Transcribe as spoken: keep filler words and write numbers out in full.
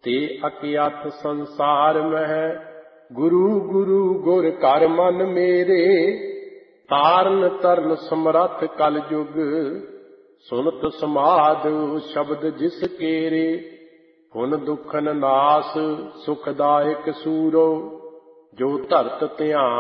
ਤੇ ਅਕਿਆਥ ਸੰਸਾਰ ਮਹਿ ਗੁਰੂ ਗੁਰੂ ਗੁਰ ਕਰ ਮਨ ਮੇਰੇ। ਤਾਰਨ ਤਰਨ ਸਮਰੱਥ ਕਲ ਯੁਗ ਸੁਨਤ ਸਮਾਧ ਸ਼ਬਦ ਜਿਸ ਕੇਰੇ। ਹੁਨ ਦੁਖਨ ਨਾਸ ਸੁਖਦਾਇਕ ਸੂਰੋ ਜੋ ਧਰਤ ਧਿਆਨ